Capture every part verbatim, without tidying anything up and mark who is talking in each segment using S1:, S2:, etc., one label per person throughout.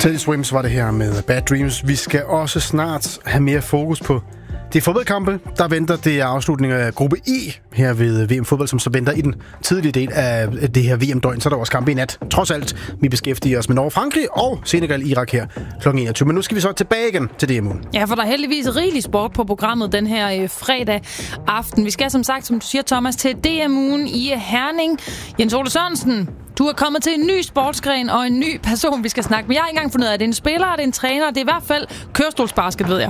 S1: Teddy Swims var det her med Bad Dreams. Vi skal også snart have mere fokus på de fodboldkampe, der venter. Det er afslutningen af gruppe E her ved V M Fodbold, som så venter i den tidlige del af det her V M-døgn. Så er der også kampe i nat. Trods alt, vi beskæftiger os med Norge, Frankrig og Senegal-Irak her klokken enogtyve. Men nu skal vi så tilbage igen til D M-ugen.
S2: Ja, for der er heldigvis rigelig sport på programmet den her øh, fredag aften. Vi skal som sagt, som du siger, Thomas, til D M-ugen i Herning. Jens Ole Sørensen, du er kommet til en ny sportsgren og en ny person, vi skal snakke med. Jeg har ikke engang fundet ud af, at det er en spiller, det er en træner, det er i hvert fald kørestolsbasket, ved jeg.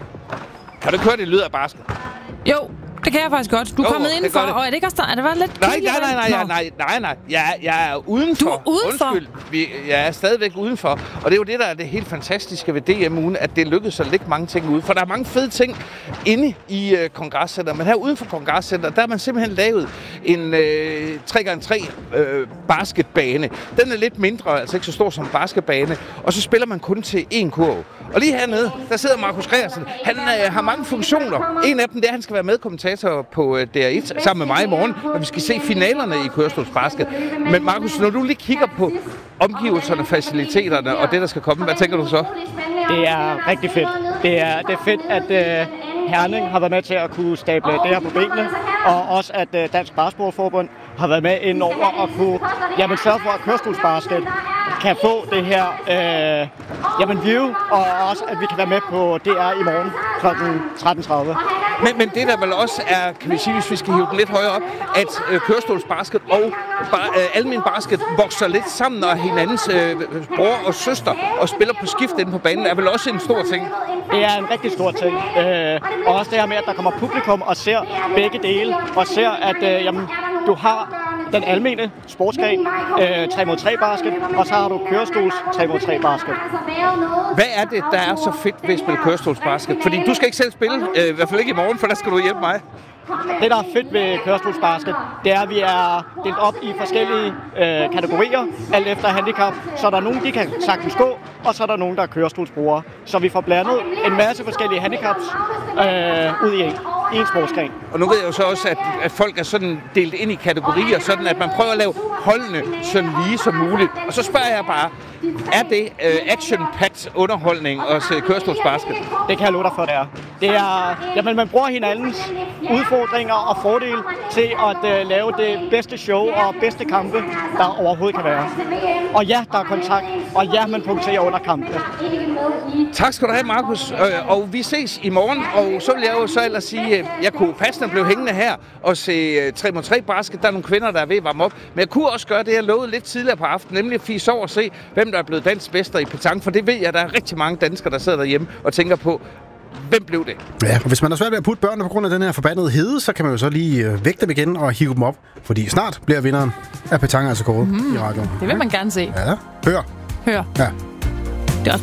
S3: Kan du høre, det lyder af basket?
S2: Jo, det kan jeg faktisk godt. Du er
S3: jo,
S2: kommet indenfor, og er det ikke også der? Er det været lidt
S3: nej, nej, nej, nej, nej, nej, nej, nej. Jeg, jeg er udenfor.
S2: Du er udenfor?
S3: Undskyld, vi, jeg er stadigvæk udenfor. Og det er jo det, der er det helt fantastiske ved D M-ugen, at det lykkedes at lægge mange ting ud. For der er mange fede ting inde i øh, kongresscenteret. Men her uden for kongresscenteret, der har man simpelthen lavet en øh, tre gange tre øh, basketbane. Den er lidt mindre, altså ikke så stor som basketbane. Og så spiller man kun til én kurv. Og lige hernede, der sidder Markus Gregersen. Han øh, har mange funktioner. En af dem, det er, at han skal være medkommentator på øh, D R et sammen med mig i morgen, når vi skal se finalerne i kørestolsbasket. Men Markus, når du lige kigger på omgivelserne, faciliteterne og det, der skal komme, hvad tænker du så?
S4: Det er rigtig fedt. Det er, det er fedt, at øh, Herning har været med til at kunne stable det her på benene, og også at øh, Dansk Basketballforbund har været med ind over og kunne jamen, sørge for, at kørestolsbasket kan få det her øh, jamen, view, og også at vi kan være med på D R i morgen klokken tretten tredive.
S3: Men, men det der vel også er, kan vi sige, hvis vi skal hive den lidt højere op, at øh, kørestolsbasket og ba- øh, almen basket vokser lidt sammen, og hinandens øh, bror og søster og spiller på skift inde på banen, er vel også en stor ting?
S4: Det er en rigtig stor ting. Øh, og også det her med, at der kommer publikum og ser begge dele, og ser, at øh, jamen, du har den almene sportsgren, øh, tre mod tre basket, og så har du kørestols tre mod tre basket.
S3: Hvad er det, der er så fedt ved at spille kørestolsbasket? Fordi du skal ikke selv spille, øh, i hvert fald ikke i morgen, for der skal du hjælpe mig.
S4: Det, der er fedt ved kørestolsbasket, det er, at vi er delt op i forskellige øh, kategorier, alt efter handicap. Så er der nogen, de kan sagtens gå, og så er der nogen, der er kørestolsbrugere. Så vi får blandet en masse forskellige handicaps øh, ud i en, i en sportsgren.
S3: Og nu ved jeg jo så også, at, at folk er sådan delt ind i kategorier, sådan at man prøver at lave holdene så lige som muligt. Og så spørger jeg bare, er det øh, action-packed underholdning at se kørestolsbasket?
S4: Det kan jeg love dig for, det er. Det er, jamen, man bruger hinandens udfordringer og fordele til at uh, lave det bedste show og bedste kampe, der overhovedet kan være. Og ja, der er kontakt, og ja, man punkterer under kampene.
S3: Tak skal du have, Markus. Og vi ses i morgen, og så vil jeg jo så ellers sige, at jeg kunne passende blive hængende her og se tre mod tre basket. Der er nogle kvinder, der er ved at varme op. Men jeg kunne også gøre det, jeg lovede lidt tidligere på aftenen, nemlig at fise over og se, hvem der er blevet dansk mester i petanque. For det ved jeg, at der er rigtig mange danskere, der sidder derhjemme og tænker på, hvem blev det?
S1: Ja, og hvis man er svært ved at putte børnene på grund af den her forbandede hede, så kan man jo så lige øh, vække dem igen og hive dem op. Fordi snart bliver vinderen af petanque altså kåret mm-hmm. i radioen.
S2: Det vil man gerne se.
S1: Ja, hør.
S2: Hør.
S1: Ja.